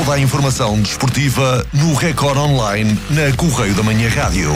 Toda a informação desportiva no Record Online, na Correio da Manhã Rádio.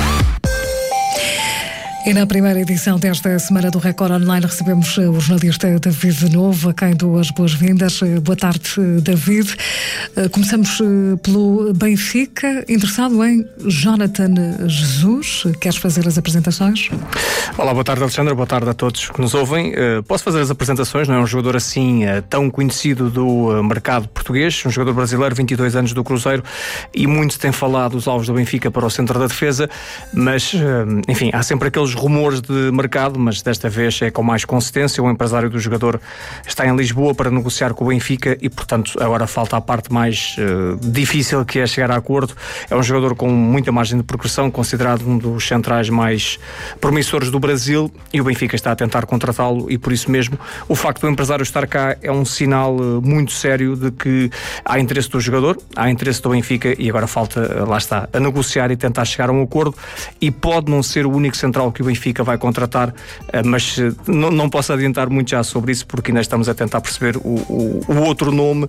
E na primeira edição desta semana do Record Online recebemos o jornalista David Novo, a quem dou as boas-vindas. Boa tarde, David. Começamos pelo Benfica, interessado em Jonathan Jesus. Queres fazer as apresentações? Olá, boa tarde, Alexandra, boa tarde a todos que nos ouvem. Posso fazer as apresentações, não é um jogador assim tão conhecido do mercado português, um jogador brasileiro, 22 anos do Cruzeiro, e muito se tem falado dos alvos do Benfica para o centro da defesa, mas, enfim, há sempre aqueles rumores de mercado, mas desta vez é com mais consistência. O empresário do jogador está em Lisboa para negociar com o Benfica e, portanto, agora falta a parte mais difícil, que é chegar a acordo. É um jogador com muita margem de progressão, considerado um dos centrais mais promissores do Brasil, e o Benfica está a tentar contratá-lo, e por isso mesmo o facto do empresário estar cá é um sinal muito sério de que há interesse do jogador, há interesse do Benfica, e agora falta, lá está, a negociar e tentar chegar a um acordo. E pode não ser o único central que o Benfica vai contratar, mas não posso adiantar muito já sobre isso, porque ainda estamos a tentar perceber o outro nome,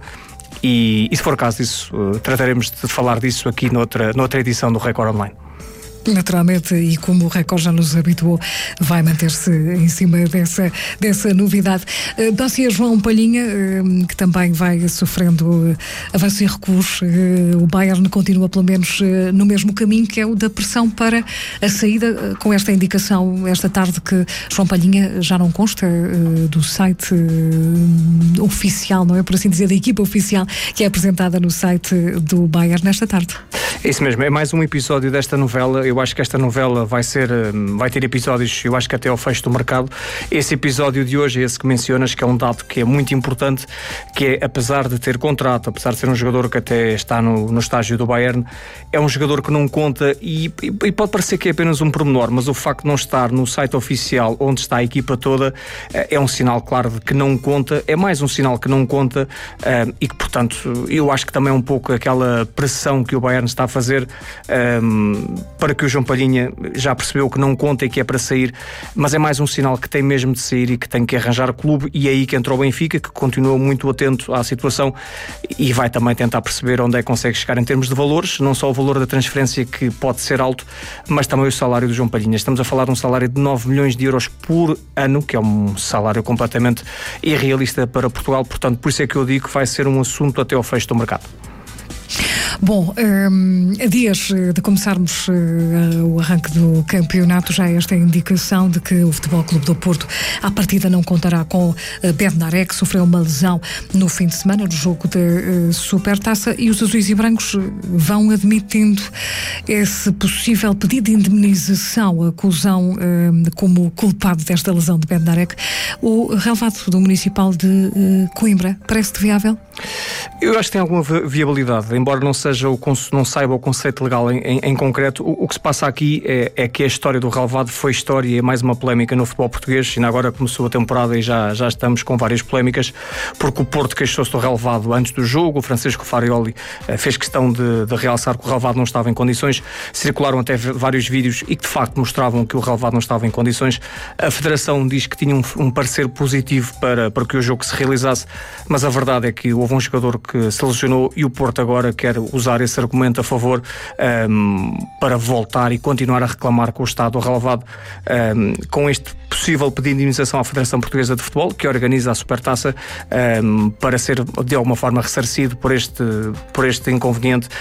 e se for caso disso, trataremos de falar disso aqui noutra edição do Record Online. Naturalmente, e como o Record já nos habituou, vai manter-se em cima dessa novidade. Dossiê João Palhinha, que também vai sofrendo avanços e recuos. O Bayern continua pelo menos no mesmo caminho, que é o da pressão para a saída, com esta indicação esta tarde que João Palhinha já não consta do site oficial, não é? Por assim dizer, da equipa oficial que é apresentada no site do Bayern nesta tarde. É isso mesmo, é mais um episódio desta novela. Eu acho que esta novela vai ter episódios, eu acho que até ao fecho do mercado. Esse episódio de hoje é esse que mencionas, que é um dado que é muito importante, que é, apesar de ter contrato, apesar de ser um jogador que até está no estágio do Bayern, é um jogador que não conta, e pode parecer que é apenas um pormenor, mas o facto de não estar no site oficial onde está a equipa toda é um sinal claro de que não conta, é mais um sinal que não conta, e que, portanto, eu acho que também é um pouco aquela pressão que o Bayern está a fazer para que o João Palhinha já percebeu que não conta e que é para sair, mas é mais um sinal que tem mesmo de sair e que tem que arranjar clube, e é aí que entrou o Benfica, que continua muito atento à situação e vai também tentar perceber onde é que consegue chegar em termos de valores, não só o valor da transferência, que pode ser alto, mas também o salário do João Palhinha. Estamos a falar de um salário de 9 milhões de euros por ano, que é um salário completamente irrealista para Portugal, portanto, por isso é que eu digo que vai ser um assunto até ao fecho do mercado. Bom, a dias de começarmos o arranque do campeonato, já esta indicação de que o Futebol Clube do Porto, à partida, não contará com Bednarek, que sofreu uma lesão no fim de semana no jogo da Supertaça, e os azuis e brancos vão admitindo esse possível pedido de indemnização, acusam como culpado desta lesão de Bednarek o relevado do Municipal de Coimbra. Parece-te viável? Eu acho que tem alguma viabilidade, embora não saiba o conceito legal em concreto. O que se passa aqui é que a história do relevado foi história e é mais uma polémica no futebol português. Ainda agora começou a temporada e já estamos com várias polémicas, porque o Porto queixou-se do relevado antes do jogo. O Francisco Farioli fez questão de realçar que o relevado não estava em condições. Circularam até vários vídeos e que de facto mostravam que o relevado não estava em condições. A Federação diz que tinha um parecer positivo para que o jogo se realizasse, mas a verdade é que houve um jogador que se lesionou e o Porto agora quer usar esse argumento a favor para voltar e continuar a reclamar com o estado do relevado, com este possível pedido de indemnização à Federação Portuguesa de Futebol, que organiza a Supertaça, para ser de alguma forma ressarcido por este inconveniente.